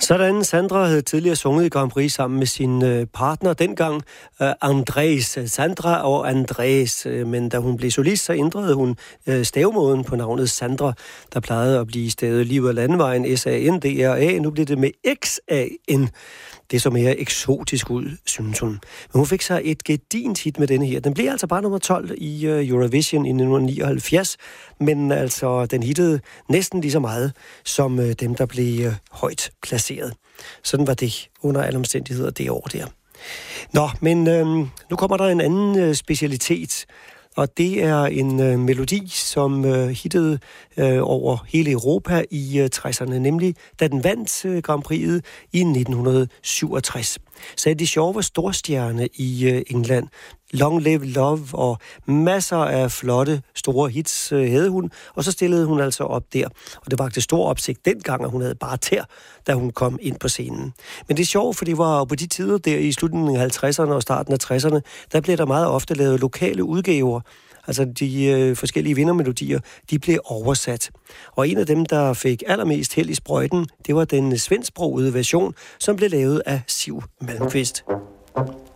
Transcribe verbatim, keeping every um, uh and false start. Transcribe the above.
Sådan, Sandra havde tidligere sunget i Grand Prix sammen med sin øh, partner, dengang øh, Andrés. Sandra og Andrés, øh, men da hun blev solist, så ændrede hun øh, stavemåden på navnet Sandra, der plejede at blive stavet Liv og Landevejen, S A N D R A. Nu blev det med X A N. Det så mere eksotisk ud, synes hun. Men hun fik så et gedint hit med denne her. Den blev altså bare nummer tolv i uh, Eurovision i nitten nioghalvfjerds, men altså den hittede næsten lige så meget som uh, dem, der blev uh, højt placeret. Sådan var det under alle omstændigheder det år der. Nå, men øh, nu kommer der en anden øh, specialitet, og det er en øh, melodi, som øh, hittede øh, over hele Europa i øh, tresserne, nemlig da den vandt øh, Grand Prix'et i nitten syvogtres. Sandy Shaw var storstjerne i øh, England. Long Live Love og masser af flotte, store hits øh, havde hun, og så stillede hun altså op der. Og det vakte stor opsigt dengang, at hun havde bare tær, da hun kom ind på scenen. Men det er sjovt, for det var på de tider der i slutningen af halvtredserne og starten af tresserne, der blev der meget ofte lavet lokale udgaver. Altså de øh, forskellige vindermelodier, de blev oversat. Og en af dem, der fik allermest held i sprøjten, det var den svensksprogede version, som blev lavet af Siv Malmkvist.